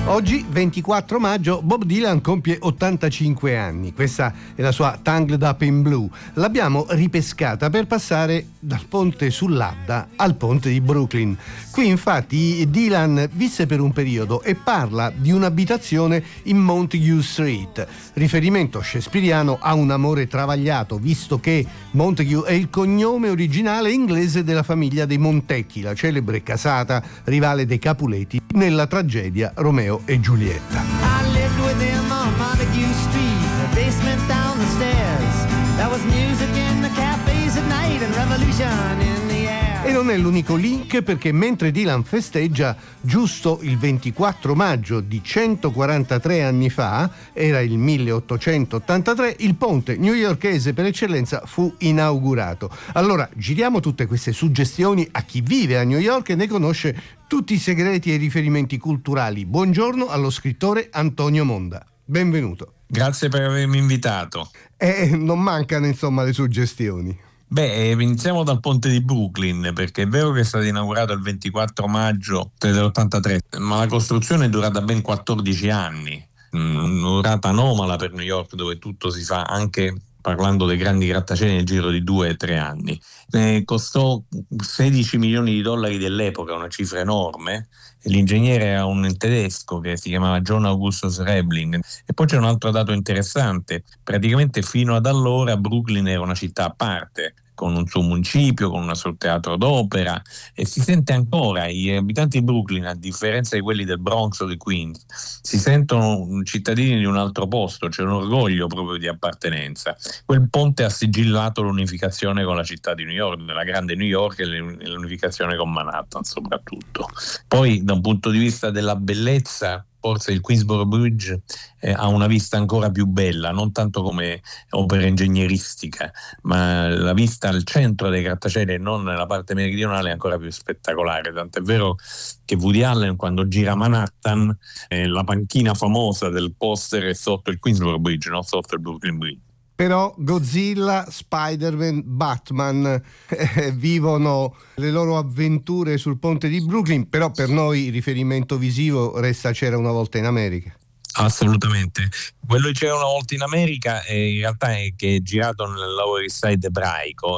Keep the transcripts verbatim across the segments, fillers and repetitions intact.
Oggi, ventiquattro maggio, Bob Dylan compie ottantacinque anni. Questa è la sua Tangled Up in Blue. L'abbiamo ripescata per passare dal ponte sull'Adda al ponte di Brooklyn. Qui infatti Dylan visse per un periodo e parla di un'abitazione in Montague Street, riferimento shakespeariano a un amore travagliato, visto che Montague è il cognome originale inglese della famiglia dei Montecchi, la celebre casata rivale dei Capuleti nella tragedia Romeo e Giulietta. I lived with him on Montague Street, the basement down the stairs. There was music in the cafes at night and revolution in the air. E non è l'unico link, perché mentre Dylan festeggia giusto il ventiquattro maggio di centoquarantatré anni fa, era il milleottocentottantatré, il ponte newyorkese per eccellenza fu inaugurato. Allora giriamo tutte queste suggestioni a chi vive a New York e ne conosce tutti i segreti e i riferimenti culturali. Buongiorno allo scrittore Antonio Monda. Benvenuto. Grazie per avermi invitato. E non mancano insomma le suggestioni. Beh, iniziamo dal ponte di Brooklyn, perché è vero che è stato inaugurato il ventiquattro maggio dell'ottantatré, ma la costruzione è durata ben quattordici anni, una durata anomala per New York, dove tutto si fa anche parlando dei grandi grattacieli nel giro di due o tre anni. Eh, costò sedici milioni di dollari dell'epoca, una cifra enorme. L'ingegnere era un tedesco che si chiamava John Augustus Rebling. E poi c'è un altro dato interessante: praticamente fino ad allora Brooklyn era una città a parte, con un suo municipio, con un suo teatro d'opera, e si sente ancora, gli abitanti di Brooklyn, a differenza di quelli del Bronx o di Queens, si sentono cittadini di un altro posto, c'è un orgoglio proprio di appartenenza. Quel ponte ha sigillato l'unificazione con la città di New York, della grande New York, e l'unificazione con Manhattan soprattutto. Poi da un punto di vista della bellezza, forse il Queensboro Bridge eh, ha una vista ancora più bella, non tanto come opera ingegneristica, ma la vista al centro dei grattacieli e non nella parte meridionale è ancora più spettacolare. Tant'è vero che Woody Allen, quando gira Manhattan, eh, la panchina famosa del poster è sotto il Queensboro Bridge, non sotto il Brooklyn Bridge. Però Godzilla, Spider-Man, Batman eh, vivono le loro avventure sul ponte di Brooklyn, però per noi il riferimento visivo resta C'era una volta in America. Assolutamente. Quello che C'era una volta in America è, in realtà è che è girato nel Lower East Side ebraico.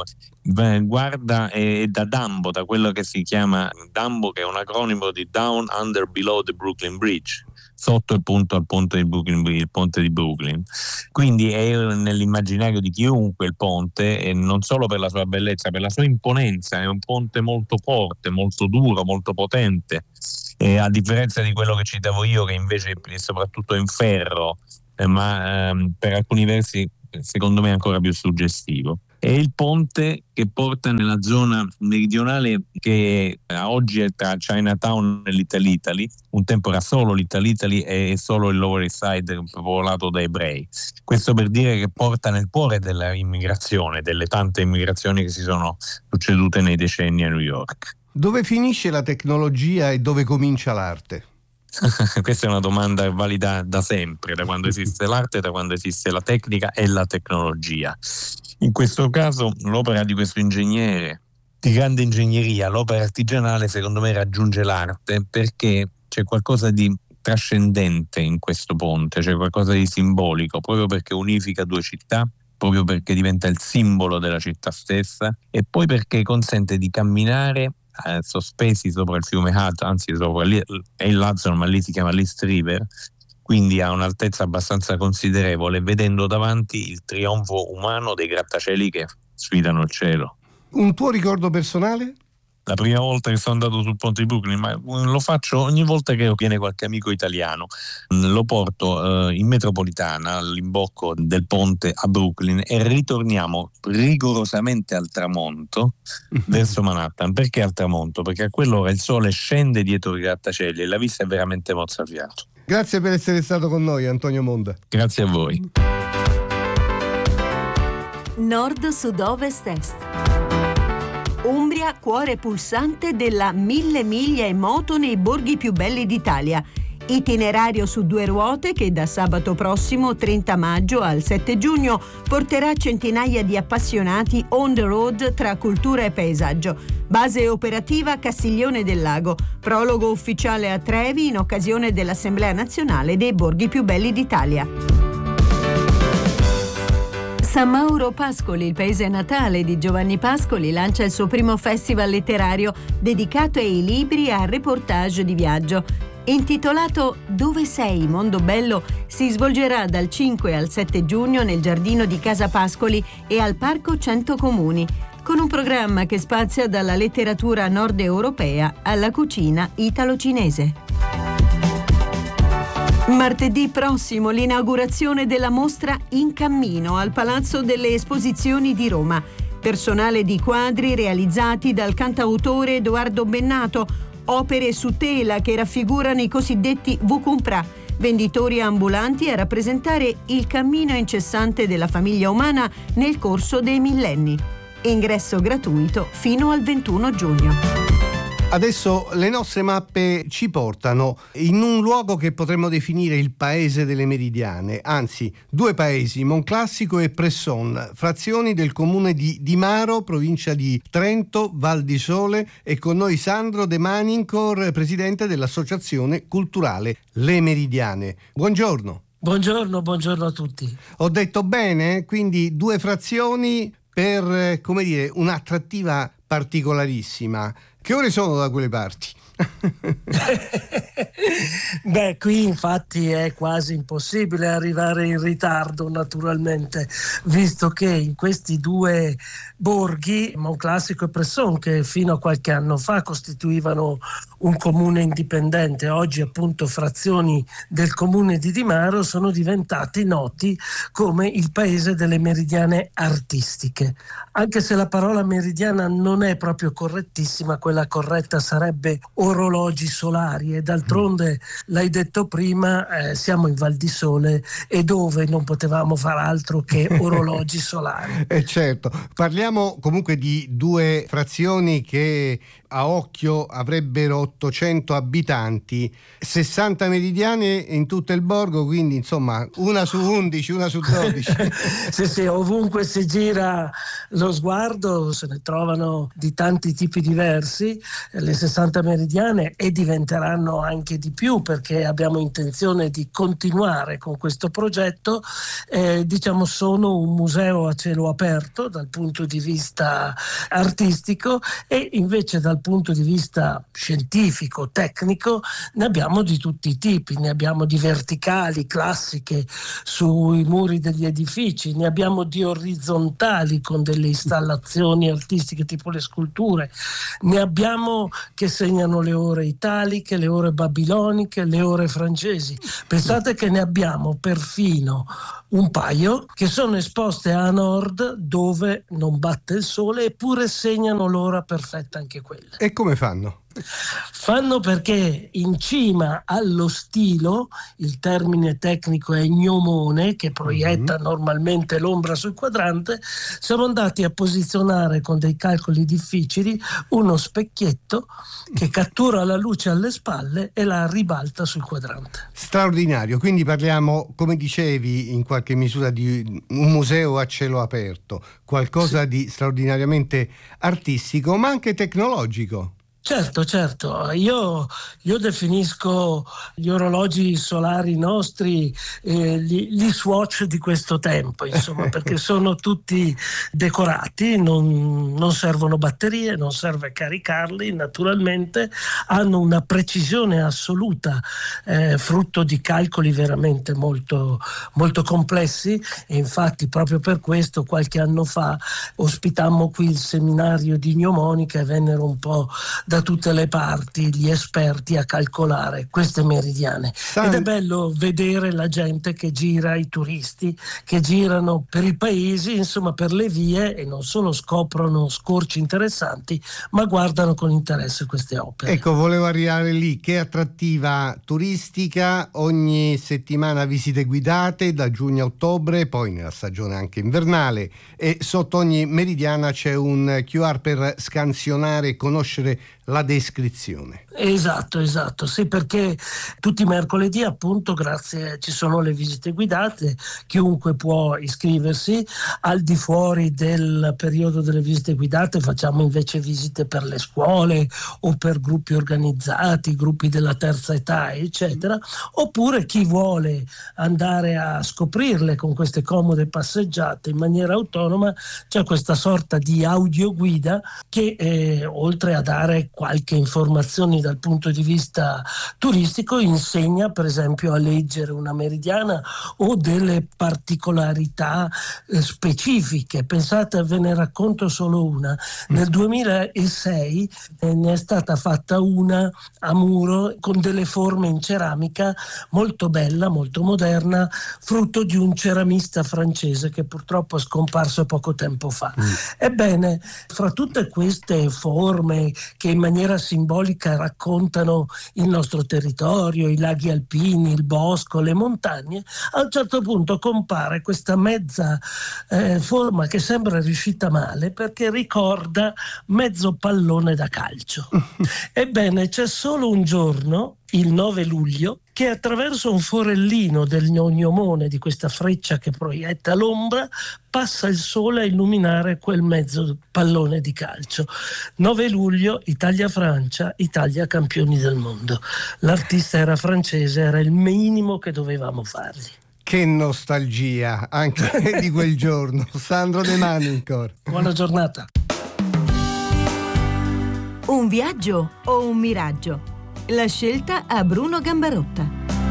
Guarda, è da Dumbo, da quello che si chiama Dumbo, che è un acronimo di Down Under Below the Brooklyn Bridge, sotto il punto al ponte di Brooklyn, il ponte di Brooklyn. Quindi è nell'immaginario di chiunque il ponte, e non solo per la sua bellezza, per la sua imponenza. È un ponte molto forte, molto duro, molto potente, e a differenza di quello che citavo io, che invece è soprattutto in ferro, eh, ma ehm, per alcuni versi secondo me è ancora più suggestivo. È il ponte che porta nella zona meridionale, che oggi è tra Chinatown e Little Italy. Un tempo era solo Little Italy e solo il Lower East Side popolato da ebrei. Questo per dire che porta nel cuore della immigrazione, delle tante immigrazioni che si sono succedute nei decenni a New York. Dove finisce la tecnologia e dove comincia l'arte? Questa è una domanda valida da sempre, da quando esiste l'arte, da quando esiste la tecnica e la tecnologia. In questo caso l'opera di questo ingegnere di grande ingegneria, l'opera artigianale, secondo me raggiunge l'arte, perché c'è qualcosa di trascendente in questo ponte, c'è qualcosa di simbolico, proprio perché unifica due città, proprio perché diventa il simbolo della città stessa, e poi perché consente di camminare Eh, sospesi sopra il fiume Hudson, anzi sopra lì, è il Hudson, ma lì si chiama East River, quindi a un'altezza abbastanza considerevole, vedendo davanti il trionfo umano dei grattacieli che sfidano il cielo. Un tuo ricordo personale? La prima volta che sono andato sul ponte di Brooklyn, ma lo faccio ogni volta che viene qualche amico italiano, lo porto eh, in metropolitana all'imbocco del ponte a Brooklyn e ritorniamo rigorosamente al tramonto verso Manhattan. Perché al tramonto? Perché a quell'ora il sole scende dietro i grattacieli e la vista è veramente mozzafiato. Grazie per essere stato con noi, Antonio Monda. Grazie a voi. Nord, Sud, Ovest, Est. Umbria, cuore pulsante della mille miglia e moto nei borghi più belli d'Italia. Itinerario su due ruote che da sabato prossimo trenta maggio al sette giugno porterà centinaia di appassionati on the road tra cultura e paesaggio. Base operativa Castiglione del Lago. Prologo ufficiale a Trevi in occasione dell'Assemblea Nazionale dei Borghi più belli d'Italia. San Mauro Pascoli, il paese natale di Giovanni Pascoli, lancia il suo primo festival letterario dedicato ai libri e al reportage di viaggio. Intitolato Dove sei, mondo bello, si svolgerà dal cinque al sette giugno nel giardino di Casa Pascoli e al Parco Cento Comuni, con un programma che spazia dalla letteratura nord europea alla cucina italo-cinese. Martedì prossimo l'inaugurazione della mostra In Cammino al Palazzo delle Esposizioni di Roma. Personale di quadri realizzati dal cantautore Edoardo Bennato, opere su tela che raffigurano i cosiddetti Vukumpra, venditori ambulanti a rappresentare il cammino incessante della famiglia umana nel corso dei millenni. Ingresso gratuito fino al ventuno giugno. Adesso le nostre mappe ci portano in un luogo che potremmo definire il paese delle meridiane, anzi due paesi, Monclassico e Presson, frazioni del comune di Dimaro, provincia di Trento, Val di Sole, e con noi Sandro De Manincor, presidente dell'associazione culturale Le Meridiane. Buongiorno. Buongiorno, buongiorno a tutti. Ho detto bene? Quindi due frazioni per, come dire, un'attrattiva particolarissima. Che ore sono da quelle parti? Beh, qui infatti è quasi impossibile arrivare in ritardo, naturalmente, visto che in questi due borghi, Monclassico e Presson, che fino a qualche anno fa costituivano un comune indipendente, oggi appunto frazioni del comune di Dimaro, sono diventati noti come il paese delle meridiane artistiche. Anche se la parola meridiana non è proprio correttissima, quella corretta sarebbe orologi solari, e d'altronde l'hai detto prima, eh, siamo in Val di Sole e dove non potevamo far altro che orologi solari. Eh certo, parliamo comunque di due frazioni che a occhio avrebbero ottocento abitanti, sessanta meridiane in tutto il borgo, quindi insomma una su undici, una su dodici. Sì, sì, ovunque si gira lo sguardo se ne trovano di tanti tipi diversi, le sessanta meridiane, e diventeranno anche di più perché abbiamo intenzione di continuare con questo progetto. Eh, diciamo sono un museo a cielo aperto dal punto di vista artistico, e invece dal punto di vista scientifico, tecnico, ne abbiamo di tutti i tipi, ne abbiamo di verticali, classiche sui muri degli edifici, ne abbiamo di orizzontali con delle installazioni artistiche tipo le sculture, ne abbiamo che segnano le ore italiche, le ore babiloniche, le ore francesi. Pensate che ne abbiamo perfino un paio che sono esposte a nord dove non batte il sole, eppure segnano l'ora perfetta anche quelle. E come fanno? Fanno perché in cima allo stilo, il termine tecnico è gnomone, che proietta mm-hmm. normalmente l'ombra sul quadrante, siamo andati a posizionare con dei calcoli difficili uno specchietto che cattura la luce alle spalle e la ribalta sul quadrante. Straordinario, quindi parliamo, come dicevi, in qualche misura di un museo a cielo aperto, qualcosa sì. di straordinariamente artistico, ma anche tecnologico. Certo, certo, io, io definisco gli orologi solari nostri eh, gli, gli Swatch di questo tempo, insomma, perché sono tutti decorati, non, non servono batterie, non serve caricarli, naturalmente, hanno una precisione assoluta, eh, frutto di calcoli veramente molto, molto complessi, e infatti proprio per questo qualche anno fa ospitammo qui il seminario di gnomonica e vennero un po' da tutte le parti gli esperti a calcolare queste meridiane. Ed è bello vedere la gente che gira, i turisti che girano per i paesi, insomma per le vie, e non solo scoprono scorci interessanti, ma guardano con interesse queste opere. Ecco, volevo arrivare lì. Che attrattiva turistica, ogni settimana visite guidate da giugno a ottobre, poi nella stagione anche invernale, e sotto ogni meridiana c'è un Q R per scansionare e conoscere la descrizione. Esatto, esatto, sì, perché tutti i mercoledì appunto grazie ci sono le visite guidate, chiunque può iscriversi. Al di fuori del periodo delle visite guidate facciamo invece visite per le scuole o per gruppi organizzati, gruppi della terza età eccetera, oppure chi vuole andare a scoprirle con queste comode passeggiate in maniera autonoma, c'è questa sorta di audioguida che eh, oltre a dare qualche informazione dal punto di vista turistico insegna per esempio a leggere una meridiana o delle particolarità eh, specifiche. Pensate, ve ne racconto solo una. Nel duemilasei eh, ne è stata fatta una a muro con delle forme in ceramica molto bella, molto moderna, frutto di un ceramista francese che purtroppo è scomparso poco tempo fa. Mm. Ebbene, fra tutte queste forme che in maniera simbolica raccontano il nostro territorio, i laghi alpini, il bosco, le montagne, a un certo punto compare questa mezza eh, forma che sembra riuscita male perché ricorda mezzo pallone da calcio. Ebbene, c'è solo un giorno, il nove luglio, che attraverso un forellino del gnomone di questa freccia che proietta l'ombra passa il sole a illuminare quel mezzo pallone di calcio. nove luglio, Italia-Francia, Italia campioni del mondo. L'artista era francese, era il minimo che dovevamo fargli. Che nostalgia anche di quel giorno. Sandro De Manicor. Buona giornata. Un viaggio o un miraggio? La scelta a Bruno Gambarotta.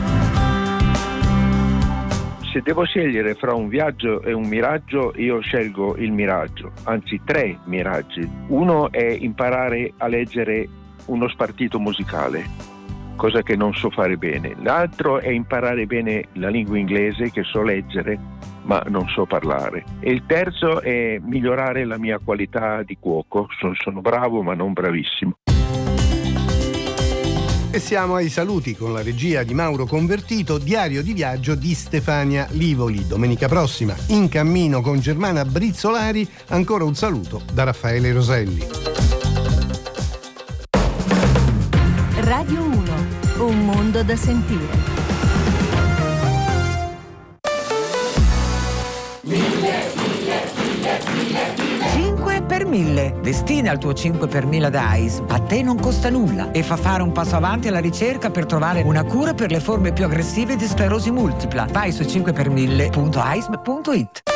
Se devo scegliere fra un viaggio e un miraggio, io scelgo il miraggio, anzi tre miraggi. Uno è imparare a leggere uno spartito musicale, cosa che non so fare bene. L'altro è imparare bene la lingua inglese, che so leggere ma non so parlare. E il terzo è migliorare la mia qualità di cuoco. Sono, sono bravo ma non bravissimo. E siamo ai saluti con la regia di Mauro Convertito, diario di viaggio di Stefania Livoli. Domenica prossima in cammino con Germana Brizzolari. Ancora un saluto da Raffaele Roselli. Radio uno, un mondo da sentire. cinque per mille. Destina il tuo cinque per mille ad A I S. A te non costa nulla e fa fare un passo avanti alla ricerca per trovare una cura per le forme più aggressive di sclerosi multipla. Vai su cinque per mille punto a i s m punto i t.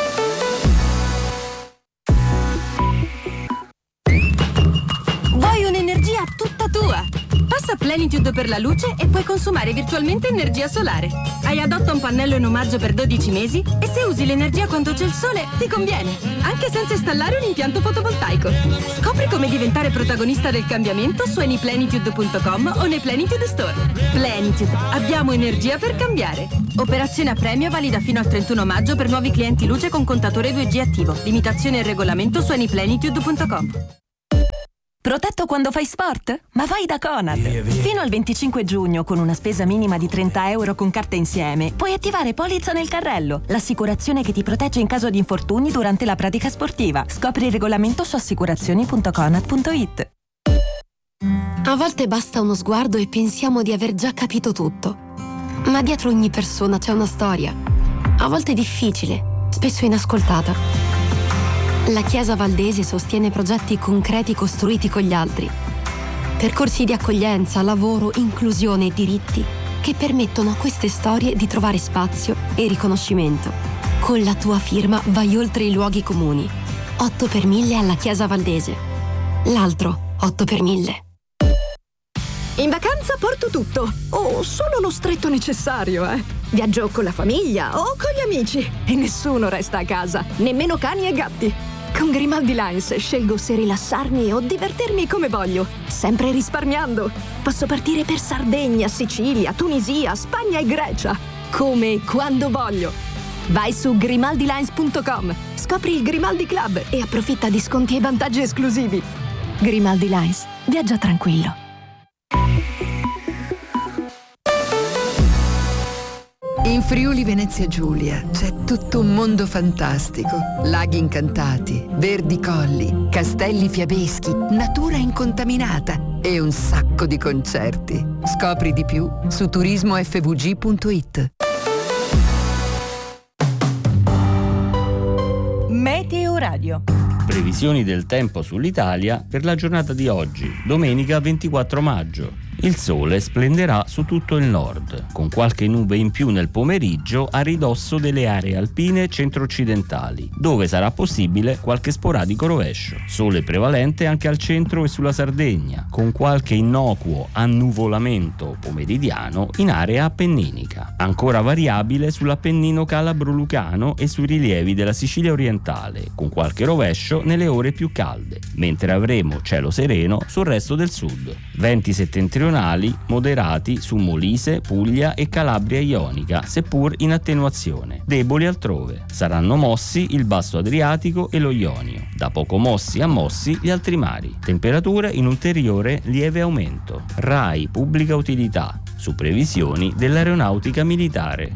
Vuoi un'energia tutta tua? Passa a Plenitude per la luce e puoi consumare virtualmente energia solare. Hai adotta un pannello in omaggio per dodici mesi e se usi l'energia quando c'è il sole ti conviene, anche senza installare un impianto fotovoltaico. Scopri come diventare protagonista del cambiamento su any plenitude punto com o nei Plenitude Store. Plenitude, abbiamo energia per cambiare. Operazione a premio valida fino al trentuno maggio per nuovi clienti luce con contatore due G attivo. Limitazione e regolamento su any plenitude punto com. Protetto quando fai sport? Ma vai da Conad! Fino al venticinque giugno, con una spesa minima di trenta euro con carta insieme, puoi attivare Polizza nel carrello, l'assicurazione che ti protegge in caso di infortuni durante la pratica sportiva. Scopri il regolamento su assicurazioni punto conad punto i t. A volte basta uno sguardo e pensiamo di aver già capito tutto. Ma dietro ogni persona c'è una storia. A volte difficile, spesso inascoltata. La Chiesa Valdese sostiene progetti concreti costruiti con gli altri. Percorsi di accoglienza, lavoro, inclusione e diritti che permettono a queste storie di trovare spazio e riconoscimento. Con la tua firma vai oltre i luoghi comuni. otto per mille alla Chiesa Valdese. L'altro otto per mille. In vacanza porto tutto, o solo lo stretto necessario, eh. Viaggio con la famiglia o con gli amici e nessuno resta a casa, nemmeno cani e gatti. Con Grimaldi Lines scelgo se rilassarmi o divertirmi come voglio, sempre risparmiando. Posso partire per Sardegna, Sicilia, Tunisia, Spagna e Grecia, come e quando voglio. Vai su grimaldi lines punto com, scopri il Grimaldi Club e approfitta di sconti e vantaggi esclusivi. Grimaldi Lines, viaggia tranquillo. In Friuli Venezia Giulia c'è tutto un mondo fantastico. Laghi incantati, verdi colli, castelli fiabeschi, natura incontaminata e un sacco di concerti. Scopri di più su turismo effe vu gi punto it. Meteo Radio. Previsioni del tempo sull'Italia per la giornata di oggi, domenica ventiquattro maggio. Il sole splenderà su tutto il nord, con qualche nube in più nel pomeriggio a ridosso delle aree alpine centro-occidentali, dove sarà possibile qualche sporadico rovescio. Sole prevalente anche al centro e sulla Sardegna, con qualche innocuo annuvolamento pomeridiano in area appenninica. Ancora variabile sull'Appennino calabro-lucano e sui rilievi della Sicilia orientale, con qualche rovescio nelle ore più calde, mentre avremo cielo sereno sul resto del sud. Venti settentrionali moderati su Molise, Puglia e Calabria ionica, seppur in attenuazione, deboli altrove. Saranno mossi il basso Adriatico e lo Ionio, da poco mossi a mossi gli altri mari. Temperature in ulteriore lieve aumento. RAI Pubblica Utilità, su previsioni dell'aeronautica militare.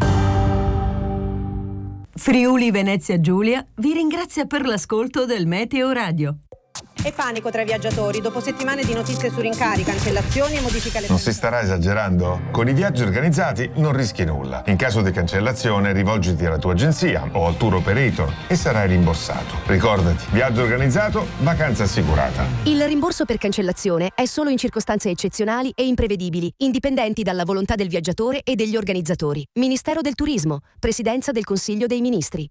Friuli Venezia Giulia vi ringrazia per l'ascolto del Meteo Radio. E panico tra i viaggiatori dopo settimane di notizie su rincari, cancellazioni e modifiche alle... Non si starà esagerando? Con i viaggi organizzati non rischi nulla. In caso di cancellazione rivolgiti alla tua agenzia o al tour operator e sarai rimborsato. Ricordati, viaggio organizzato, vacanza assicurata. Il rimborso per cancellazione è solo in circostanze eccezionali e imprevedibili, indipendenti dalla volontà del viaggiatore e degli organizzatori. Ministero del Turismo, Presidenza del Consiglio dei Ministri.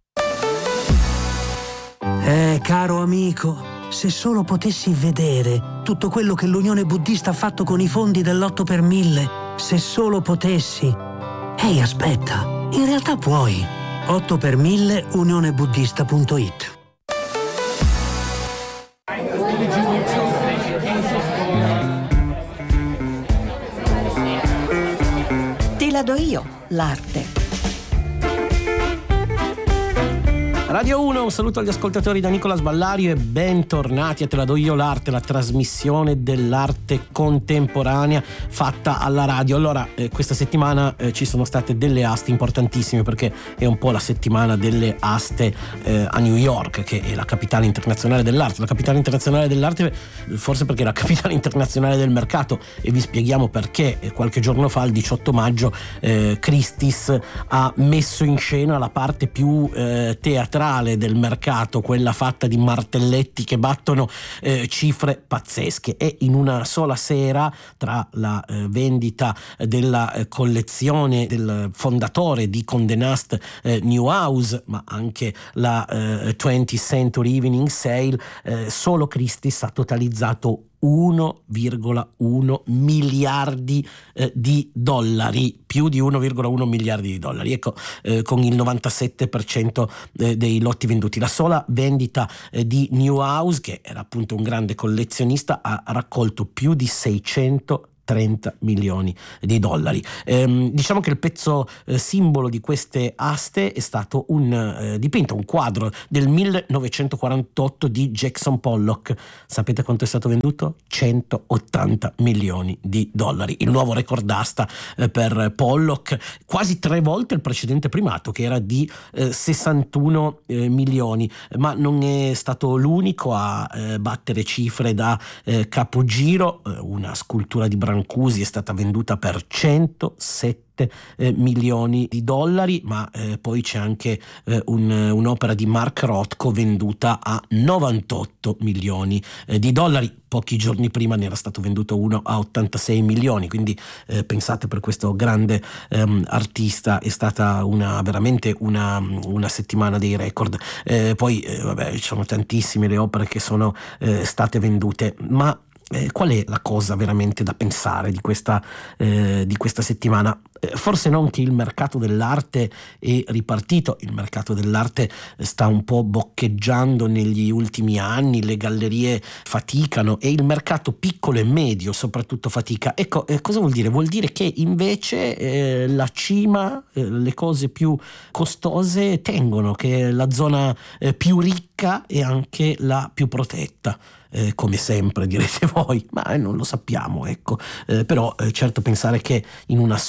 Eh, caro amico, se solo potessi vedere tutto quello che l'Unione Buddista ha fatto con i fondi dell'otto per mille, se solo potessi. Ehi, aspetta, in realtà puoi. otto per mille unione buddista punto it. Te la do io, l'arte. Radio uno, un saluto agli ascoltatori da Nicola Sballario e bentornati a Te la do io l'arte, la trasmissione dell'arte contemporanea fatta alla radio. Allora, eh, questa settimana eh, ci sono state delle aste importantissime, perché è un po' la settimana delle aste eh, a New York, che è la capitale internazionale dell'arte. La capitale internazionale dell'arte forse perché è la capitale internazionale del mercato, e vi spieghiamo perché. Qualche giorno fa, il diciotto maggio, eh, Christie's ha messo in scena la parte più eh, teatrale del mercato, quella fatta di martelletti che battono eh, cifre pazzesche, e in una sola sera, tra la eh, vendita della eh, collezione del fondatore di Condé Nast, eh, Newhouse, ma anche la eh, twentieth Century Evening Sale, eh, solo Christie's ha totalizzato uno virgola uno miliardi eh, di dollari, più di uno virgola uno miliardi di dollari, ecco, eh, con il novantasette per cento eh, dei lotti venduti. La sola vendita eh, di Newhouse, che era appunto un grande collezionista, ha raccolto più di seicento trenta milioni di dollari. Ehm, diciamo che il pezzo eh, simbolo di queste aste è stato un eh, dipinto, un quadro del millenovecentoquarantotto di Jackson Pollock. Sapete quanto è stato venduto? centottanta milioni di dollari, il nuovo record d'asta eh, per Pollock, quasi tre volte il precedente primato, che era di eh, sessantuno eh, milioni, ma non è stato l'unico a eh, battere cifre da eh, capogiro. Eh, una scultura di Brancusi è stata venduta per centosette eh, milioni di dollari, ma eh, poi c'è anche eh, un, un'opera di Mark Rothko venduta a novantotto milioni eh, di dollari. Pochi giorni prima ne era stato venduto uno a ottantasei milioni, quindi eh, pensate, per questo grande ehm, artista è stata una veramente una, una settimana dei record. Eh, poi eh, vabbè, ci sono tantissime le opere che sono eh, state vendute, ma Eh, qual è la cosa veramente da pensare di questa, eh, di questa settimana? Eh, forse non che il mercato dell'arte è ripartito, il mercato dell'arte sta un po' boccheggiando negli ultimi anni, le gallerie faticano e il mercato piccolo e medio soprattutto fatica. Ecco, eh, cosa vuol dire? Vuol dire che invece eh, la cima, eh, le cose più costose tengono, che la zona eh, più ricca è anche la più protetta. Eh, come sempre direte voi, ma eh, non lo sappiamo, ecco. Eh, però eh, certo, pensare che in una sola sera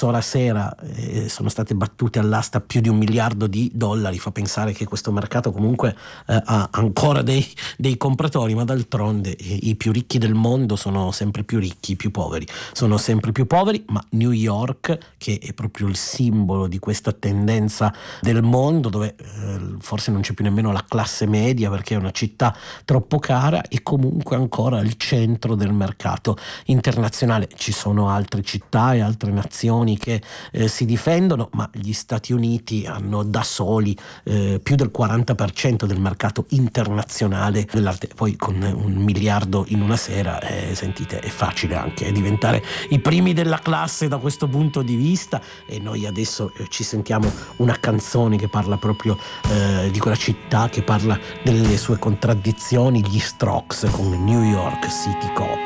sera eh, sono state battute all'asta più di un miliardo di dollari, fa pensare che questo mercato comunque eh, ha ancora dei, dei compratori, ma d'altronde i, i più ricchi del mondo sono sempre più ricchi, i più poveri sono sempre più poveri, ma New York, che è proprio il simbolo di questa tendenza del mondo, dove eh, forse non c'è più nemmeno la classe media perché è una città troppo cara, è comunque ancora il centro del mercato internazionale. Ci sono altre città e altre nazioni che eh, si difendono, ma gli Stati Uniti hanno da soli eh, più del quaranta per cento del mercato internazionale dell'arte. Poi con un miliardo in una sera, eh, sentite, è facile anche diventare i primi della classe da questo punto di vista. E noi adesso eh, ci sentiamo una canzone che parla proprio eh, di quella città, che parla delle sue contraddizioni, gli Strokes con New York City Cop.